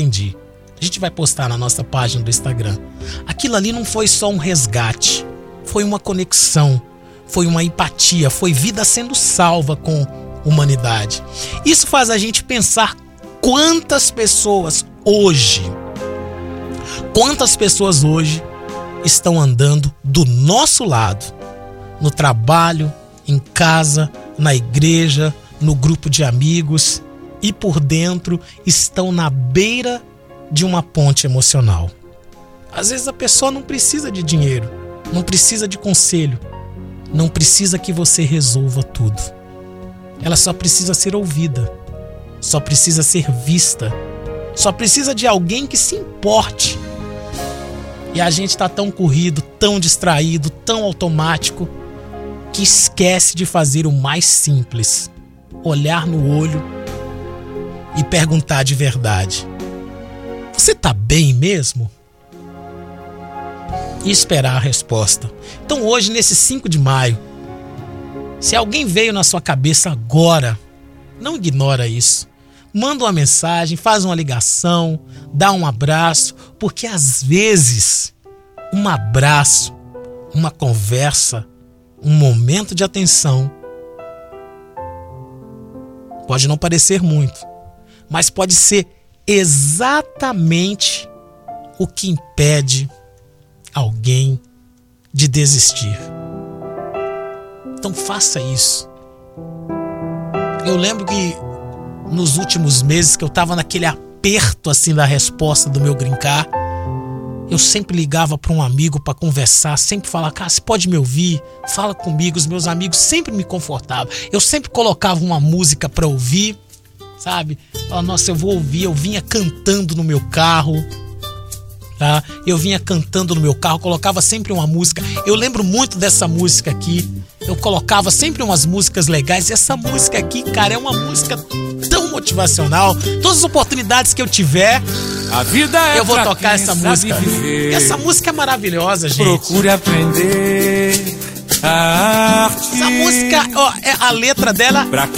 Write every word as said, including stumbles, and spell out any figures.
entendi. A gente vai postar na nossa página do Instagram. Aquilo ali não foi só um resgate. Foi uma conexão. Foi uma empatia. Foi vida sendo salva com humanidade. Isso faz a gente pensar quantas pessoas hoje, quantas pessoas hoje estão andando do nosso lado, no trabalho, em casa, na igreja, no grupo de amigos, e por dentro estão na beira de uma ponte emocional. Às vezes a pessoa não precisa de dinheiro, não precisa de conselho, não precisa que você resolva tudo. Ela só precisa ser ouvida, só precisa ser vista, só precisa de alguém que se importe. E a gente está tão corrido, tão distraído, tão automático, que esquece de fazer o mais simples: olhar no olho e perguntar de verdade: você tá bem mesmo? E esperar a resposta. Então hoje, nesse cinco de maio, se alguém veio na sua cabeça agora, não ignora isso. Manda uma mensagem, faz uma ligação, dá um abraço, porque às vezes um abraço, uma conversa, um momento de atenção pode não parecer muito, mas pode ser exatamente o que impede alguém de desistir. Então faça isso. Eu lembro que nos últimos meses que eu tava naquele aperto assim da resposta do meu green card, eu sempre ligava para um amigo para conversar, sempre falava: cara, você pode me ouvir? Fala comigo. Os meus amigos sempre me confortavam. Eu sempre colocava uma música para ouvir, sabe? Falava: nossa, eu vou ouvir. Eu vinha cantando no meu carro, tá? Eu vinha cantando no meu carro, colocava sempre uma música. Eu lembro muito dessa música aqui. Eu colocava sempre umas músicas legais. E essa música aqui, cara, é uma música tão motivacional. Todas as oportunidades que eu tiver, a vida é eu vou tocar essa música. Viver. Essa música é maravilhosa, gente. Procure aprender a arte. Essa música, ó, é a letra dela. Pra